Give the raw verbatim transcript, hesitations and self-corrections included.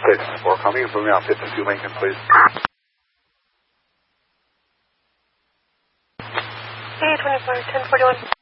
Station four coming, moving out fifty-two Lincoln, please. Hey, twenty-four, ten forty-one.